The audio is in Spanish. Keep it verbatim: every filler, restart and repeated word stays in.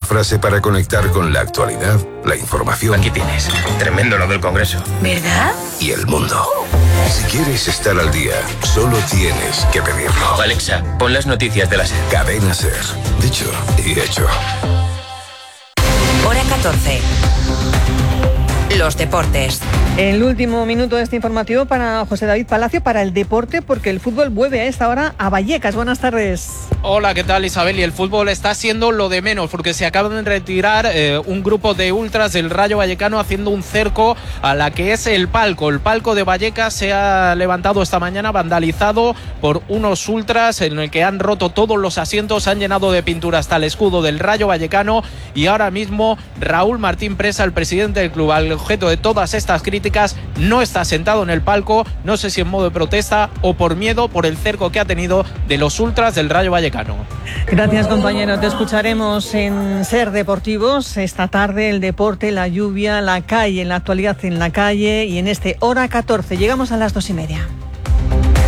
frase para conectar con la actualidad, la información. Aquí tienes. Tremendo lo del Congreso. ¿Verdad? Y el mundo. Si quieres estar al día, solo tienes que pedirlo. Alexa, pon las noticias de la SER. Cadena SER. Dicho y hecho. Hora catorce. Los deportes. El último minuto de este informativo para José David Palacio, para el deporte, porque el fútbol vuelve a esta hora a Vallecas. Buenas tardes. Hola, ¿qué tal, Isabel? Y el fútbol está siendo lo de menos, porque se acaban de retirar eh, un grupo de ultras del Rayo Vallecano haciendo un cerco a la que es el palco. El palco de Vallecas se ha levantado esta mañana, vandalizado por unos ultras en el que han roto todos los asientos, han llenado de pintura hasta el escudo del Rayo Vallecano, y ahora mismo Raúl Martín Presa, el presidente del club, al objeto de todas estas críticas, no está sentado en el palco, no sé si en modo de protesta o por miedo por el cerco que ha tenido de los ultras del Rayo Vallecano. Gracias, compañero. Te escucharemos en SER Deportivos esta tarde. El deporte, la lluvia, la calle, en la actualidad en la calle, y en este Hora catorce llegamos a las dos y media.